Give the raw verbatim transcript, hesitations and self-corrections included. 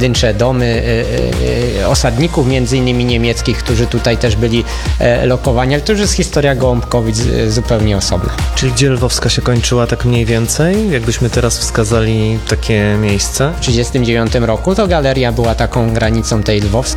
pojedyncze domy osadników, między innymi niemieckich, którzy tutaj też byli lokowani, ale to już jest historia Gołąbkowic zupełnie osobna. Czyli gdzie Lwowska się kończyła tak mniej więcej? Jakbyśmy teraz wskazali takie miejsce? W tysiąc dziewięćset trzydziestym dziewiątym roku to galeria była taką granicą tej lwowskiej.